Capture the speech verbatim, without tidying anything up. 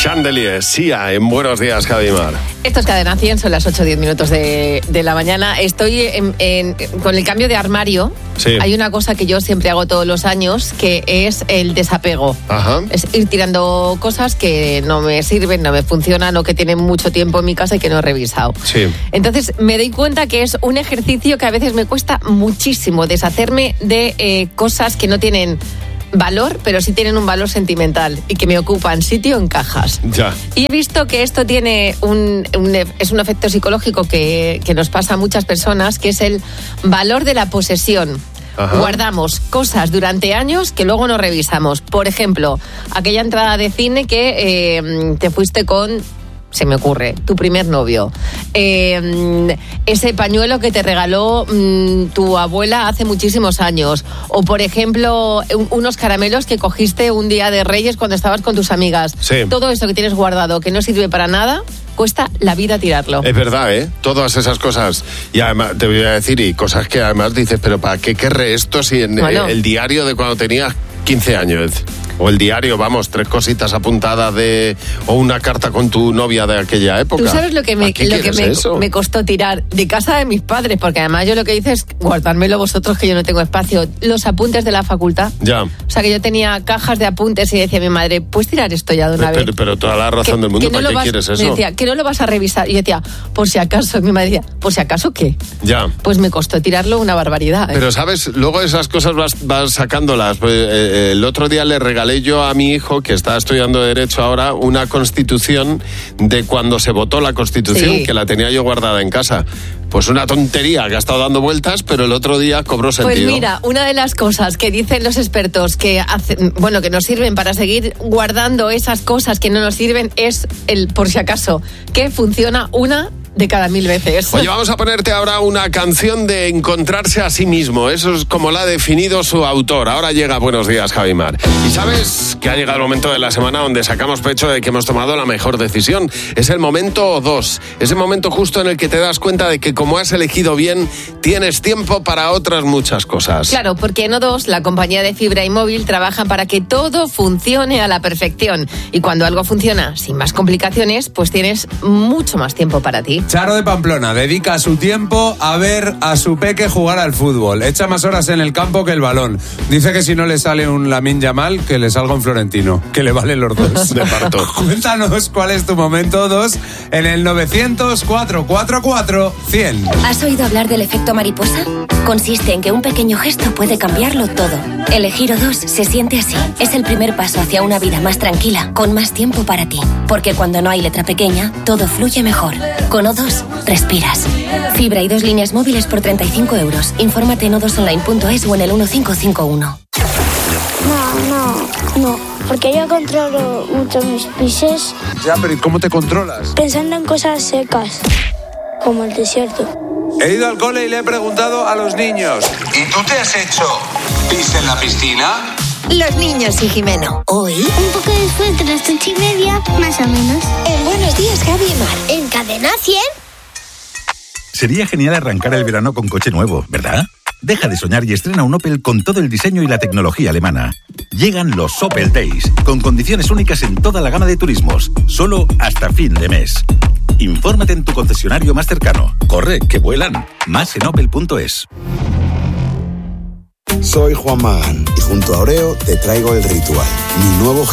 Chandelier, Sia, en Buenos Días, Javimar. Esto es Cadena cien, son las ocho diez minutos de, de la mañana. Estoy en, en, con el cambio de armario. Sí. Hay una cosa que yo siempre hago todos los años, que es el desapego. Ajá. Es ir tirando cosas que no me sirven, no me funcionan o que tienen mucho tiempo en mi casa y que no he revisado. Sí. Entonces me doy cuenta que es un ejercicio que a veces me cuesta muchísimo deshacerme de eh, cosas que no tienen valor, pero sí tienen un valor sentimental y que me ocupan sitio en cajas. Ya. Y he visto que esto tiene un, un es un efecto psicológico que, que nos pasa a muchas personas, que es el valor de la posesión. Ajá. Guardamos cosas durante años que luego no revisamos. Por ejemplo, aquella entrada de cine que eh, te fuiste con... se me ocurre, tu primer novio, eh, ese pañuelo que te regaló mmm, tu abuela hace muchísimos años, o por ejemplo, un, unos caramelos que cogiste un día de Reyes cuando estabas con tus amigas. Sí. Todo eso que tienes guardado, que no sirve para nada, cuesta la vida tirarlo. Es verdad, ¿eh? Todas esas cosas. Y además, te voy a decir, y cosas que además dices, pero ¿para qué querré esto si en bueno. el, el diario de cuando tenías quince años... O el diario, vamos, tres cositas apuntadas de... O una carta con tu novia de aquella época. ¿Tú sabes lo que me, lo que me, me costó tirar? De casa de mis padres, porque además yo lo que hice es guardármelo vosotros, que yo no tengo espacio. Los apuntes de la facultad. Ya. O sea, que yo tenía cajas de apuntes y decía a mi madre, ¿puedes tirar esto ya de una pero, vez? Pero toda la razón que, del mundo, no ¿para qué vas, quieres eso? Me decía, que no lo vas a revisar. Y yo decía, por si acaso. Y mi madre decía, ¿por si acaso qué? Ya. Pues me costó tirarlo una barbaridad. ¿eh? Pero, ¿sabes? Luego esas cosas vas, vas sacándolas. Pues, eh, el otro día le regalé yo a mi hijo, que está estudiando Derecho ahora, una constitución de cuando se votó la Constitución, sí. que la tenía yo guardada en casa. Pues una tontería que ha estado dando vueltas, pero el otro día cobró sentido. Pues mira, una de las cosas que dicen los expertos que hacen, bueno, que nos sirven para seguir guardando esas cosas que no nos sirven es el por si acaso, que funciona una de cada mil veces. Oye, vamos a ponerte ahora una canción de encontrarse a sí mismo. Eso es como la ha definido su autor. Ahora llega Buenos Días, Javimar. Y sabes que ha llegado el momento de la semana donde sacamos pecho de que hemos tomado la mejor decisión. Es el momento dos. Ese momento justo en el que te das cuenta de que como has elegido bien, tienes tiempo para otras muchas cosas. Claro, porque en O dos, la compañía de fibra y móvil, trabajan para que todo funcione a la perfección. Y cuando algo funciona sin más complicaciones, pues tienes mucho más tiempo para ti. Charo de Pamplona dedica su tiempo a ver a su peque jugar al fútbol. Echa más horas en el campo que el balón. Dice que si no le sale un Lamine Yamal, que le salga un Florentino. Que le valen los dos. De parto. Cuéntanos cuál es tu momento dos en el novecientos, cuatrocientos cuarenta y cuatro, cien. ¿Has oído hablar del efecto mariposa? Consiste en que un pequeño gesto puede cambiarlo todo. Elegir O dos se siente así. Es el primer paso hacia una vida más tranquila, con más tiempo para ti. Porque cuando no hay letra pequeña, todo fluye mejor. Con O dos, respiras. Fibra y dos líneas móviles por treinta y cinco euros. Infórmate en o dos online punto es o en el uno cinco cinco uno. No, no, no. Porque yo controlo mucho mis pises. Ya, pero ¿y cómo te controlas? Pensando en cosas secas, como el desierto. He ido al cole y le he preguntado a los niños. ¿Y tú te has hecho pis en la piscina? Los niños y Jimeno. Hoy, un poco después de las ocho y media, más o menos. En Buenos Días, Javi y Mar, en Cadena cien. Sería genial arrancar el verano con coche nuevo, ¿verdad? Deja de soñar y estrena un Opel con todo el diseño y la tecnología alemana. Llegan los Opel Days, con condiciones únicas en toda la gama de turismos, solo hasta fin de mes. Infórmate en tu concesionario más cercano. Corre, que vuelan. Más en opel punto es. Soy Juan Magán y junto a Oreo te traigo El Ritual, mi nuevo